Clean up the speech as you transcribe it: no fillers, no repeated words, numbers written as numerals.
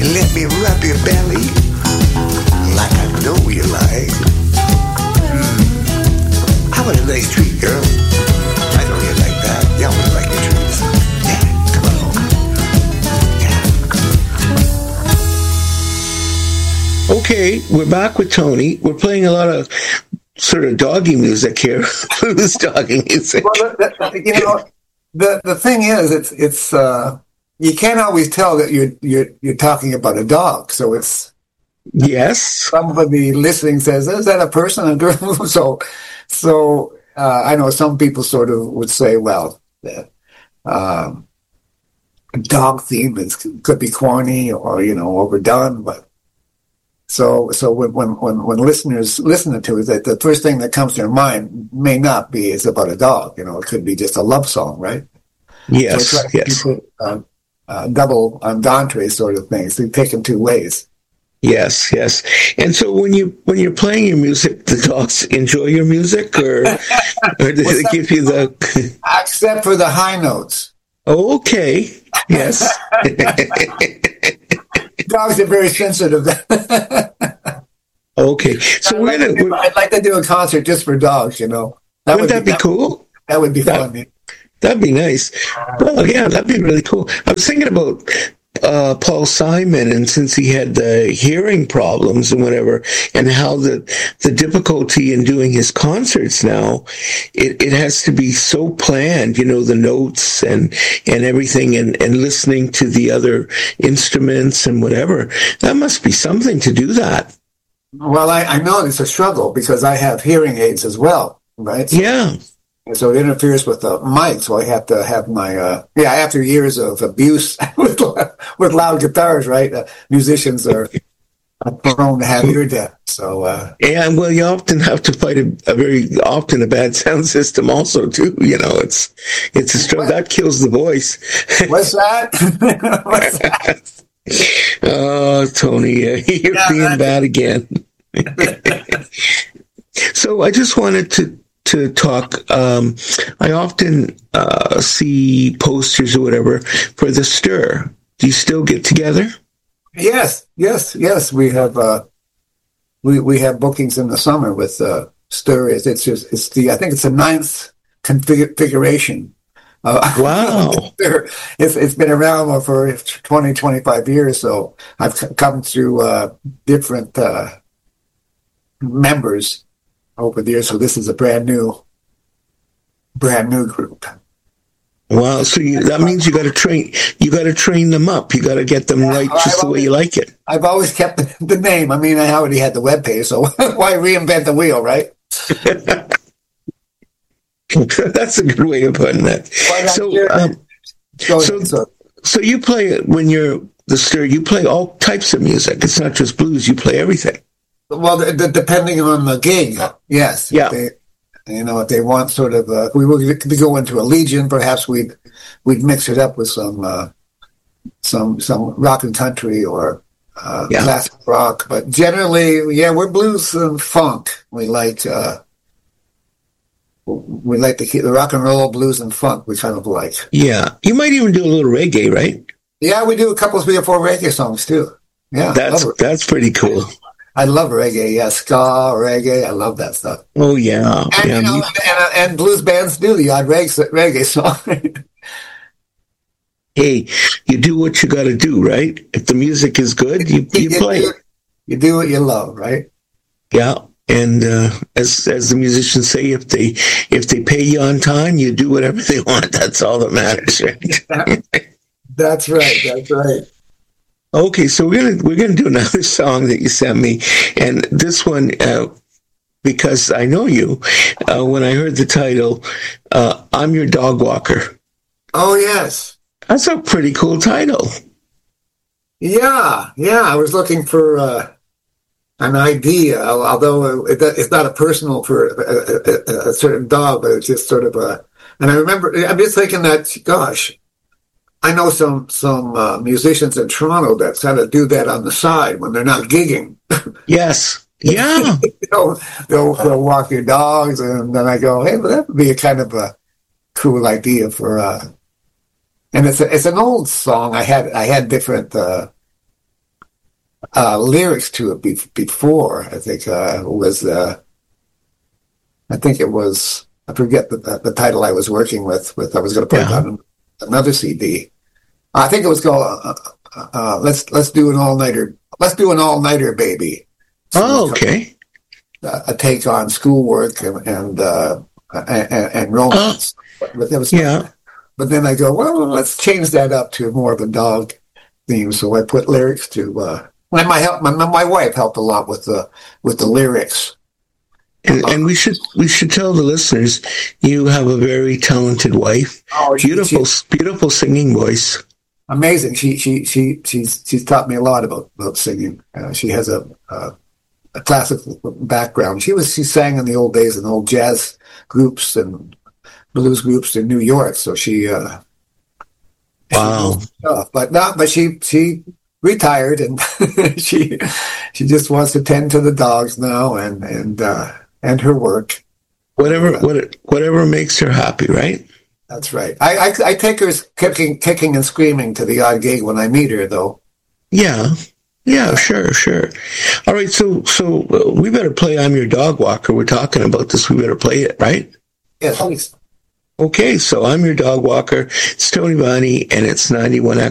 Let me rub your belly like I know you like. How about a nice treat, girl? I know you like that. Yeah, I would like your treats. Yeah, come on. Yeah. Okay, we're back with Tony. We're playing a lot of sort of doggy music here. Blues doggy music. Well, the thing is, it's you can't always tell that you're talking about a dog. So it's yes. Somebody listening says, "Is that a person?" A girl? So I know some people sort of would say, "Well, that dog theme could be corny or overdone," but. So when listeners listen to it, that the first thing that comes to their mind may not be is about a dog. It could be just a love song, right? Yes, so it's yes. Double entendre sort of thing. So you take them two ways. Yes, yes. And so when you're playing your music, the dogs enjoy your music, or does it give you the? Except for the high notes. Oh, okay. Yes. Dogs are very sensitive. Okay, so I'd like to do a concert just for dogs. Wouldn't that be cool? That would be fun. That'd be nice. Well, yeah, that'd be really cool. I was thinking about Paul Simon, and since he had the hearing problems and whatever, and how the difficulty in doing his concerts now, it has to be so planned, the notes and everything, and listening to the other instruments and whatever. That must be something to do that. Well, I know it's a struggle because I have hearing aids as well, right? Yeah. So it interferes with the mic, so I have to have my, after years of abuse with loud guitars, right? Musicians are prone to have ear death, so... Yeah, well, you often have to fight a bad sound system also, too, it's a struggle. That kills the voice. What's that? What's that? Oh, Tony, you're being bad again. So I just wanted to talk. I often see posters or whatever for the Stir. Do you still get together? Yes. We have we have bookings in the summer with Stir. I think it's the 9th configuration. Wow. It's been around for 20, 25 years. So I've come through different members over the years, so this is a brand new group. Wow! So that means you got to train them up. You got to get them right just the way you like it. I've always kept the name. I mean, I already had the webpage, so why reinvent the wheel, right? That's a good way of putting that. So you play when you're the Stir. You play all types of music. It's not just blues. You play everything. Well, depending on the gig, yes. Yeah. If they want sort of, if we go into a Legion, perhaps we'd mix it up with some rock and country or classic rock. But generally, we're blues and funk. We like the rock and roll, blues and funk. We kind of like. Yeah, you might even do a little reggae, right? Yeah, we do a couple, 3 or 4 reggae songs too. Yeah, that's pretty cool. I love reggae, ska, reggae. I love that stuff. Oh yeah, and, and blues bands do the odd reggae song. Hey, you do what you got to do, right? If the music is good, you play it. You do what you love, right? Yeah, and as the musicians say, if they pay you on time, you do whatever they want. That's all that matters, right? That's right. Okay, so we're gonna do another song that you sent me, and this one, because I know you, when I heard the title, "I'm Your Dog Walker." Oh yes, that's a pretty cool title. Yeah. I was looking for an idea, although it's not a personal for a certain dog, but it's just sort of a. And I remember, I'm just thinking that, gosh. I know some musicians in Toronto that kind of do that on the side when they're not gigging. Yes. Yeah. they'll walk your dogs, and then I go, hey, well, that would be a kind of a cool idea for. And it's an old song. I had different lyrics to it before. I think it was. I forget the title I was working with. I was going to put it on another CD. I think it was called "Let's Do an All-Nighter." Let's do an all-nighter, baby. So oh, okay. A take on schoolwork and romance. But that was But then I go, well, let's change that up to more of a dog theme. So I put lyrics to. My wife helped a lot with the lyrics. And we should tell the listeners you have a very talented wife. Oh, beautiful singing voice. Amazing. She's taught me a lot about singing. She has a classical background. She sang in the old days in old jazz groups and blues groups in New York. So she wow. But she retired and she just wants to tend to the dogs now and her work. Whatever makes her happy, right? That's right. I take her kicking and screaming to the odd gig when I meet her, though. Yeah, sure. All right, so we better play "I'm Your Dog Walker." We're talking about this. We better play it, right? Yes, please. Okay, so "I'm Your Dog Walker." It's Tony Vani, and it's 91X.